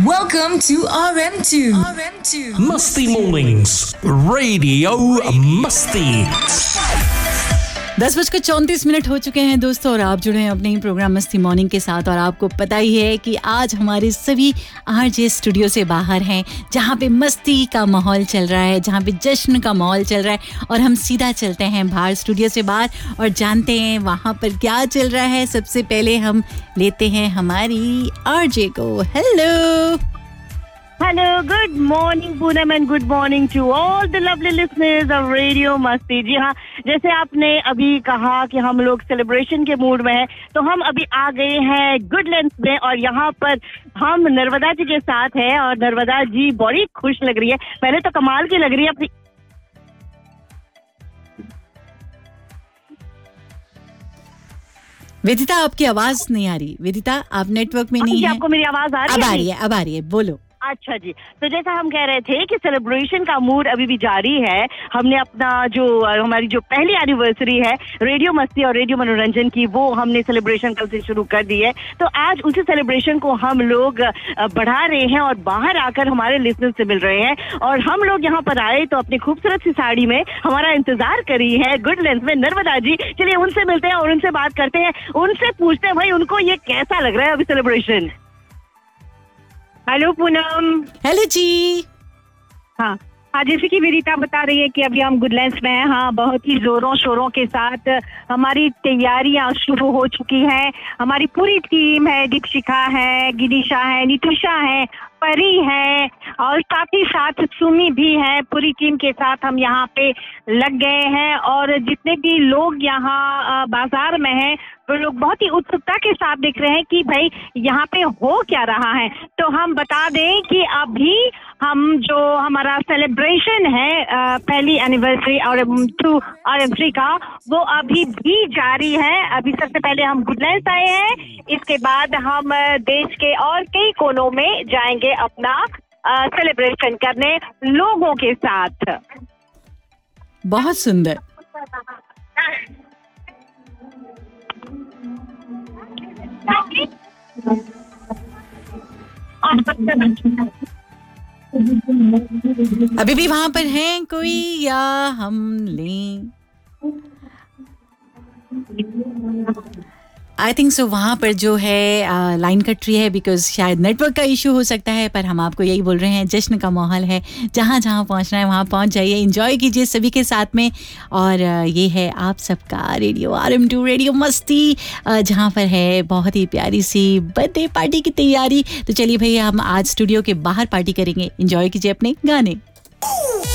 Welcome to RM2. Musty Mornings, Radio Musty. 10:34 हो चुके हैं दोस्तों, और आप जुड़े हैं अपने ही प्रोग्राम मस्ती मॉर्निंग के साथ। और आपको पता ही है कि आज हमारे सभी आरजे स्टूडियो से बाहर हैं, जहाँ पे मस्ती का माहौल चल रहा है, जहाँ पे जश्न का माहौल चल रहा है। और हम सीधा चलते हैं बाहर, स्टूडियो से बाहर, और जानते हैं वहाँ पर क्या चल रहा है। सबसे पहले हम लेते हैं हमारी आरजे को। Hello good morning Poonam and good morning to all the lovely listeners of Radio Masti। जी हाँ, जैसे आपने अभी कहा कि हम लोग सेलिब्रेशन के मूड में हैं, तो हम अभी आ गए हैं गुडलैंड्स में, और यहाँ पर हम नर्मदा जी के साथ हैं, और नर्मदा जी बड़ी खुश लग रही है। पहले तो कमाल की लग रही है अपनी। वेदिता, आपकी आवाज नहीं आ रही। वेदिता, आप नेटवर्क में नहीं हैं। आपको मेरी आवाज आ रही है? अब आ रही है, बोलो। अच्छा जी, तो जैसा हम कह रहे थे कि सेलिब्रेशन का मूड अभी भी जारी है। हमने अपना हमारी जो पहली एनिवर्सरी है रेडियो मस्ती और रेडियो मनोरंजन की, वो हमने सेलिब्रेशन कल से शुरू कर दी है। तो आज उसी सेलिब्रेशन को हम लोग बढ़ा रहे हैं और बाहर आकर हमारे लिसनर्स से मिल रहे हैं। और हम लोग यहाँ पर आए तो अपनी खूबसूरत सी साड़ी में हमारा इंतजार करी है गुडलैंड्स में नर्मदा जी। चलिए उनसे मिलते हैं और उनसे बात करते हैं, उनसे पूछते हैं भाई उनको ये कैसा लग रहा है अभी सेलिब्रेशन। हेलो पूनम। हेलो जी। हाँ, जैसे कि विदिता बता रही है कि अभी हम गुडलैंड्स में हैं। हाँ, बहुत ही जोरों शोरों के साथ हमारी तैयारियां शुरू हो चुकी हैं। हमारी पूरी टीम है, दीपशिखा है, गिरीशा है, नितुषा है, परी है, और साथ ही साथ सुमी भी है। पूरी टीम के साथ हम यहाँ पे लग गए हैं, और जितने भी लोग यहाँ बाजार में हैं वो लोग बहुत ही उत्सुकता के साथ देख रहे हैं कि भाई यहाँ पे हो क्या रहा है। तो हम बता दें कि अभी हम जो हमारा सेलिब्रेशन है पहली एनिवर्सरी RM3 का, वो अभी भी जारी है। अभी सबसे पहले हम गुडलैंड्स आए हैं, इसके बाद हम देश के और कई कोनों में जाएंगे अपना सेलिब्रेशन करने लोगों के साथ। बहुत सुंदर। अभी भी वहां पर हैं कोई, या हम लें? आई थिंक सो वहाँ पर जो है लाइन कट रही है, बिकॉज शायद नेटवर्क का इशू हो सकता है। पर हम आपको यही बोल रहे हैं, जश्न का माहौल है, जहाँ जहाँ पहुँचना है वहाँ पहुँच जाइए, एंजॉय कीजिए सभी के साथ में। और ये है आप सबका रेडियो RM2 रेडियो मस्ती, जहाँ पर है बहुत ही प्यारी सी बर्थडे पार्टी की तैयारी। तो चलिए भैया, हम आज स्टूडियो के बाहर पार्टी करेंगे। एंजॉय कीजिए अपने गाने।